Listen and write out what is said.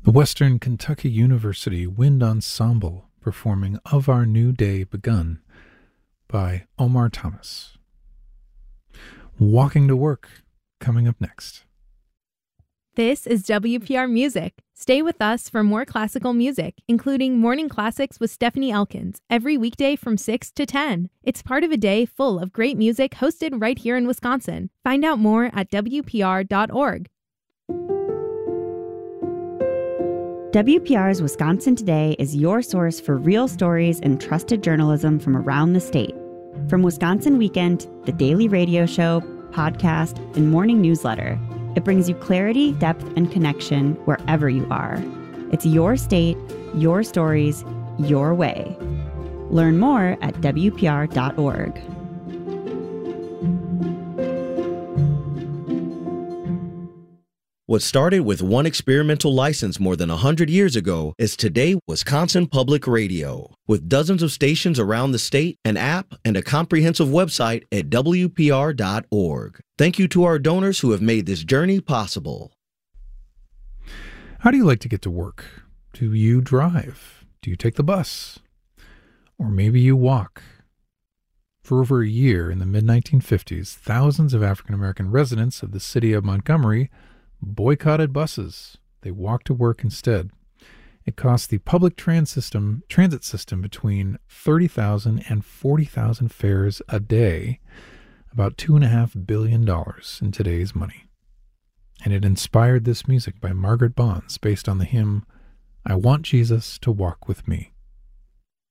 The Western Kentucky University Wind Ensemble performing Of Our New Day Begun by Omar Thomas. Walking to Work coming up next. This is WPR Music. Stay with us for more classical music, including Morning Classics with Stephanie Elkins, every weekday from 6 to 10. It's part of a day full of great music hosted right here in Wisconsin. Find out more at WPR.org. WPR's Wisconsin Today is your source for real stories and trusted journalism from around the state. From Wisconsin Weekend, the daily radio show, podcast, and morning newsletter, it brings you clarity, depth, and connection wherever you are. It's your state, your stories, your way. Learn more at WPR.org. What started with one experimental license more than 100 years ago is today Wisconsin Public Radio. With dozens of stations around the state, an app, and a comprehensive website at WPR.org. Thank you to our donors who have made this journey possible. How do you like to get to work? Do you drive? Do you take the bus? Or maybe you walk? For over a year in the mid-1950s, thousands of African-American residents of the city of Montgomery boycotted buses. They walked to work instead. It cost the public transit system between 30,000 and 40,000 fares a day, about $2.5 billion in today's money. And it inspired this music by Margaret Bonds based on the hymn, I Want Jesus to Walk With Me.